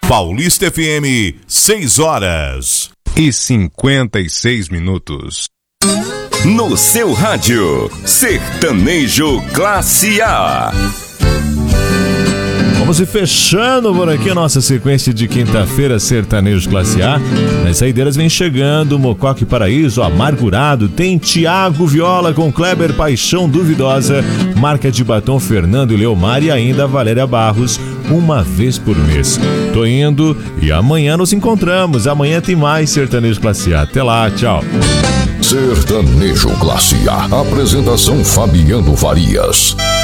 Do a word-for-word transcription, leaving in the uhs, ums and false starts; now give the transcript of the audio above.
Paulista F M, seis horas e cinquenta e seis minutos. No seu rádio, Sertanejo Classe A. Vamos ir fechando por aqui a nossa sequência de quinta-feira, Sertanejo Classe A. Nas saideiras vem chegando Mocoque Paraíso, Amargurado, tem Tiago Viola com Kleber Paixão Duvidosa, Marca de Batom Fernando e Leomar e ainda Valéria Barros, Uma Vez por Mês. Tô indo e amanhã nos encontramos. Amanhã tem mais Sertanejo Classe A. Até lá, tchau. Sertanejo Classe A. Apresentação Fabiano Farias.